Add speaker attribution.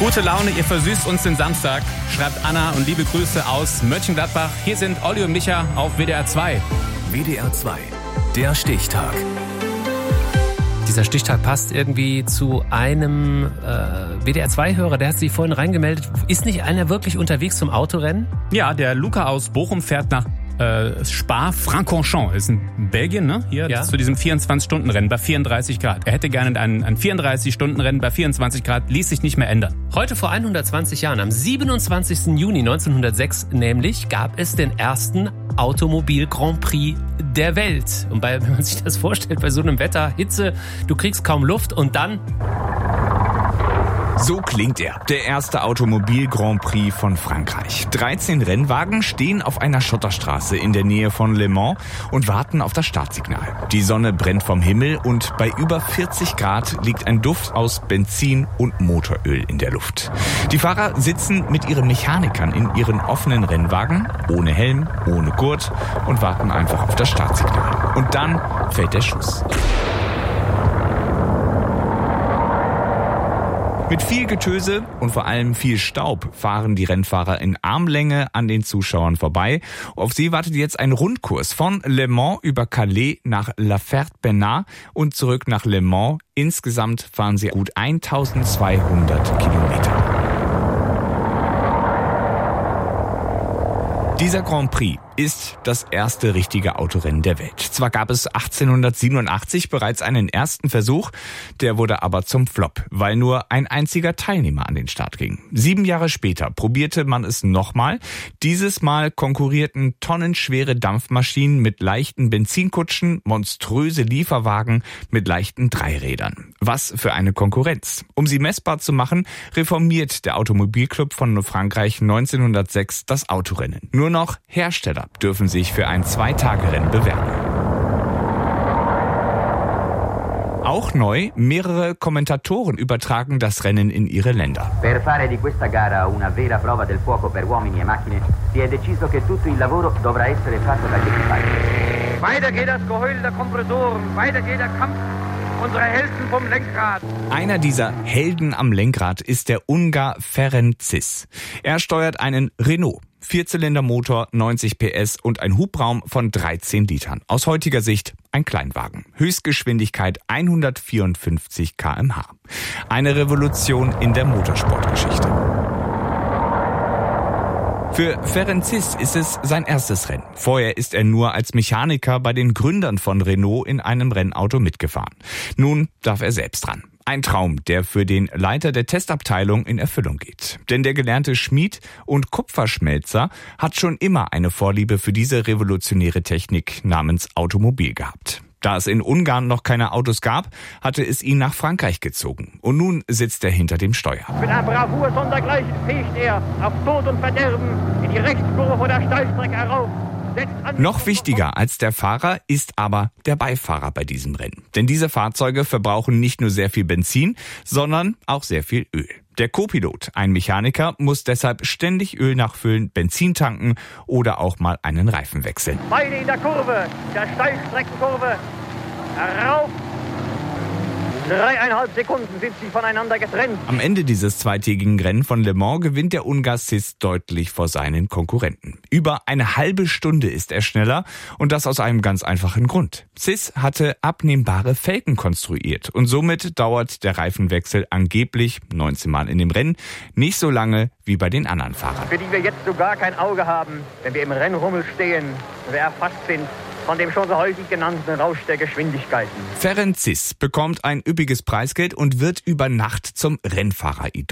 Speaker 1: Gute Laune, ihr versüßt uns den Samstag, schreibt Anna und liebe Grüße aus Mönchengladbach. Hier sind Olli und Micha auf WDR 2.
Speaker 2: WDR 2, der Stichtag.
Speaker 3: Dieser Stichtag passt irgendwie zu einem WDR 2-Hörer, der hat sich vorhin reingemeldet. Ist nicht einer wirklich unterwegs zum Autorennen?
Speaker 1: Ja, der Luca aus Bochum fährt nach Spa-Francorchamps, ist in Belgien, ne? Hier,
Speaker 3: Ja.
Speaker 1: zu diesem 24-Stunden-Rennen bei 34 Grad. Er hätte gerne ein 34-Stunden-Rennen bei 24 Grad, ließ sich nicht mehr ändern.
Speaker 3: Heute vor 120 Jahren, am 27. Juni 1906 nämlich, gab es den ersten Automobil-Grand Prix der Welt. Und wenn man sich das vorstellt, bei so einem Wetter, Hitze, du kriegst kaum Luft und dann...
Speaker 4: So klingt er, der erste Automobil-Grand Prix von Frankreich. 13 Rennwagen stehen auf einer Schotterstraße in der Nähe von Le Mans und warten auf das Startsignal. Die Sonne brennt vom Himmel und bei über 40 Grad liegt ein Duft aus Benzin und Motoröl in der Luft. Die Fahrer sitzen mit ihren Mechanikern in ihren offenen Rennwagen, ohne Helm, ohne Gurt und warten einfach auf das Startsignal. Und dann fällt der Schuss. Mit viel Getöse und vor allem viel Staub fahren die Rennfahrer in Armlänge an den Zuschauern vorbei. Auf sie wartet jetzt ein Rundkurs von Le Mans über Calais nach La Ferté-Bernard und zurück nach Le Mans. Insgesamt fahren sie gut 1200 Kilometer. Dieser Grand Prix ist das erste richtige Autorennen der Welt. Zwar gab es 1887 bereits einen ersten Versuch, der wurde aber zum Flop, weil nur ein einziger Teilnehmer an den Start ging. 7 Jahre später probierte man es nochmal. Dieses Mal konkurrierten tonnenschwere Dampfmaschinen mit leichten Benzinkutschen, monströse Lieferwagen mit leichten Dreirädern. Was für eine Konkurrenz. Um sie messbar zu machen, reformiert der Automobilclub von Frankreich 1906 das Autorennen. Nur noch Hersteller dürfen sich für ein 2-Tage-Rennen bewerben. Auch neu, mehrere Kommentatoren übertragen das Rennen in ihre Länder.
Speaker 5: Per fare di questa gara una vera prova del fuoco per uomini e macchine, si è deciso che tutto il lavoro dovrà essere fatto dagli equipaggi.
Speaker 6: Weiter geht das Geheul der Kompressoren, weiter geht der Kampf unserer Helden vom Lenkrad.
Speaker 4: Einer dieser Helden am Lenkrad ist der Ungar Ferenc Sis. Er steuert einen Renault. 4-Zylinder-Motor, 90 PS und ein Hubraum von 13 Litern. Aus heutiger Sicht ein Kleinwagen. Höchstgeschwindigkeit 154 km/h. Eine Revolution in der Motorsportgeschichte. Für Ferenc Sis ist es sein erstes Rennen. Vorher ist er nur als Mechaniker bei den Gründern von Renault in einem Rennauto mitgefahren. Nun darf er selbst ran. Ein Traum, der für den Leiter der Testabteilung in Erfüllung geht. Denn der gelernte Schmied und Kupferschmelzer hat schon immer eine Vorliebe für diese revolutionäre Technik namens Automobil gehabt. Da es in Ungarn noch keine Autos gab, hatte es ihn nach Frankreich gezogen. Und nun sitzt er hinter dem Steuer.
Speaker 6: Mit einer Bravour sondergleichen fegt er auf Tod und Verderben in die Rechtskurve vor der Steilstrecke herauf.
Speaker 4: Noch wichtiger als der Fahrer ist aber der Beifahrer bei diesem Rennen. Denn diese Fahrzeuge verbrauchen nicht nur sehr viel Benzin, sondern auch sehr viel Öl. Der Co-Pilot, ein Mechaniker, muss deshalb ständig Öl nachfüllen, Benzin tanken oder auch mal einen Reifen wechseln.
Speaker 6: Beide in der Kurve, der Steilstreckenkurve, herauf. 3,5 Sekunden sind sie voneinander getrennt.
Speaker 4: Am Ende dieses zweitägigen Rennen von Le Mans gewinnt der Ungar Sis deutlich vor seinen Konkurrenten. Über eine halbe Stunde ist er schneller und das aus einem ganz einfachen Grund. Sis hatte abnehmbare Felgen konstruiert und somit dauert der Reifenwechsel angeblich 19 Mal in dem Rennen nicht so lange wie bei den anderen Fahrern.
Speaker 6: Für die wir jetzt so gar kein Auge haben, wenn wir im Rennrummel stehen, wir erfasst sind von dem schon so häufig genannten Rausch der Geschwindigkeiten.
Speaker 4: Ferenc Sis bekommt ein üppiges Preisgeld und wird über Nacht zum Rennfahrer-Idol.